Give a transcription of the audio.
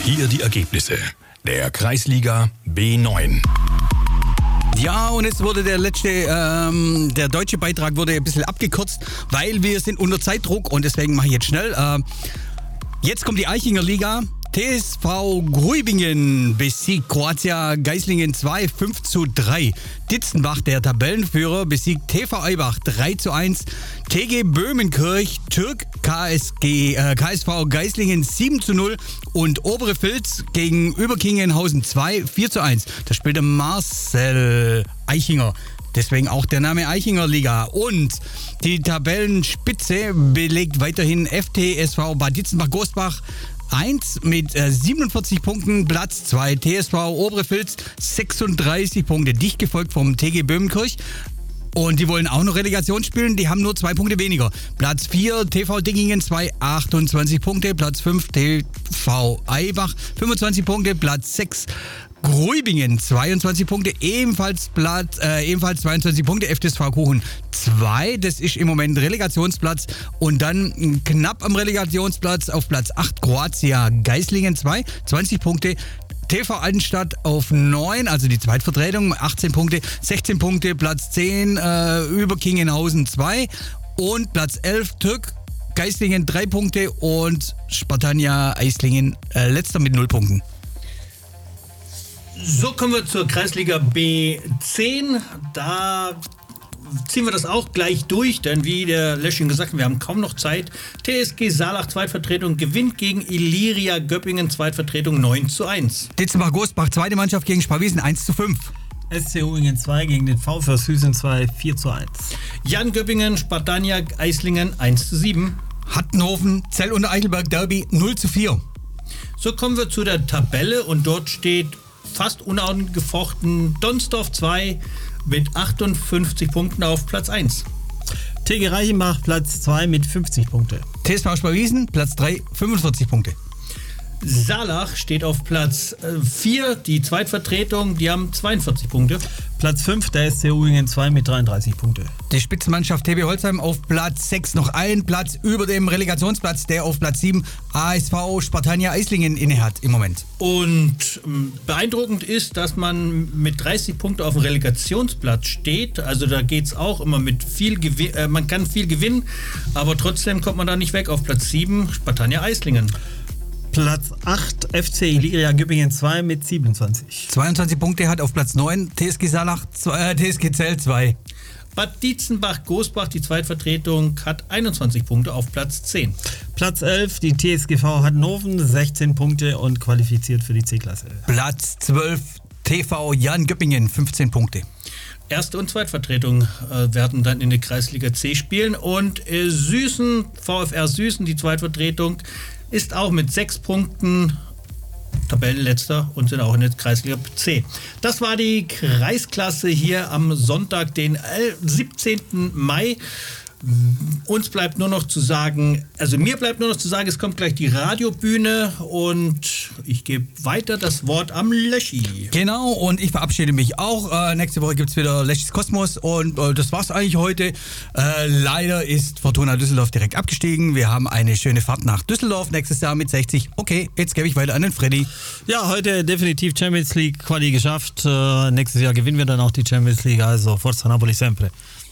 Hier die Ergebnisse der Kreisliga B9. Ja, und jetzt wurde der deutsche Beitrag wurde ein bisschen abgekürzt, weil wir sind unter Zeitdruck und deswegen mache ich jetzt schnell. Jetzt kommt die Aichinger Liga. TSV Gruibingen besiegt Kroatia Geislingen 2, 5:3. Ditzenbach, der Tabellenführer, besiegt TV Eibach 3:1. TG Böhmenkirch, Türk KSV Geislingen 7:0 und Obere Vilz gegen Überkingenhausen 2, 4:1. Da spielte Marcel Aichinger. Deswegen auch der Name Aichinger Liga. Und die Tabellenspitze belegt weiterhin FTSV Bad Ditzenbach-Gosbach 1 mit 47 Punkten, Platz 2 TSV Obere Vilz 36 Punkte, dicht gefolgt vom TG Böhmenkirch. Und die wollen auch noch Relegation spielen, die haben nur 2 Punkte weniger. Platz 4 TV Dickingen 2, 28 Punkte, Platz 5 TV Eibach 25 Punkte, Platz 6 Gruibingen 22 Punkte, ebenfalls 22 Punkte, FTSV Kuchen 2, das ist im Moment Relegationsplatz. Und dann knapp am Relegationsplatz auf Platz 8 Kroatia Geislingen 2, 20 Punkte. TV Altenstadt auf 9, also die Zweitvertretung, 18 Punkte, 16 Punkte, Platz 10 Überkingenhausen 2 und Platz 11 Türk Geislingen 3 Punkte und Spartania Eislingen letzter mit 0 Punkten. So kommen wir zur Kreisliga B10. Da ziehen wir das auch gleich durch, denn wie der Leschin gesagt hat, wir haben kaum noch Zeit. TSG Saalach Zweitvertretung gewinnt gegen Illyria Göppingen Zweitvertretung 9:1. Ditzenbach-Gosbach, zweite Mannschaft gegen Sparwiesen 1:5. SC Uingen 2 gegen den VfR Süßen 2, 4:1. Jan Göppingen, Spartania Eislingen 1:7. Hattenhofen, Zell und Eichelberg Derby 0:4. So kommen wir zu der Tabelle und dort steht fast unangefochten Donsdorf 2 mit 58 Punkten auf Platz 1. TG Reichenbach Platz 2 mit 50 Punkte. TSV Sparwiesen Platz 3, 45 Punkte. Saalach steht auf Platz 4, die Zweitvertretung, die haben 42 Punkte. Platz 5, der SC Uingen 2 mit 33 Punkte. Die Spitzenmannschaft TB Holzheim auf Platz 6, noch ein Platz über dem Relegationsplatz, der auf Platz 7 ASV Spartania Eislingen innehat im Moment. Und beeindruckend ist, dass man mit 30 Punkten auf dem Relegationsplatz steht. Also da geht es auch immer mit viel Gewinn, man kann viel gewinnen, aber trotzdem kommt man da nicht weg auf Platz 7 Spartania Eislingen. Platz 8, FC Illyria Göppingen 2 mit 27. 22 Punkte hat auf Platz 9 TSG Zell 2. Bad Dietzenbach-Gosbach, die Zweitvertretung, hat 21 Punkte auf Platz 10. Platz 11, die TSGV Hattenhofen, 16 Punkte und qualifiziert für die C-Klasse. Platz 12, TV Jan Göppingen, 15 Punkte. Erste und Zweitvertretung werden dann in der Kreisliga C spielen und VfR Süßen, die Zweitvertretung, ist auch mit 6 Punkten Tabellenletzter und sind auch in der Kreisliga C. Das war die Kreisklasse hier am Sonntag, den 17. Mai. Uns bleibt nur noch zu sagen, also mir bleibt nur noch zu sagen, es kommt gleich die Radiobühne und ich gebe weiter das Wort am Leschi. Genau, und ich verabschiede mich auch. Nächste Woche gibt es wieder Leschis Kosmos und das war's eigentlich heute. Leider ist Fortuna Düsseldorf direkt abgestiegen. Wir haben eine schöne Fahrt nach Düsseldorf nächstes Jahr mit 60. Okay, jetzt gebe ich weiter an den Freddy. Ja, heute definitiv Champions League Quali geschafft. Nächstes Jahr gewinnen wir dann auch die Champions League, also Forza Napoli sempre.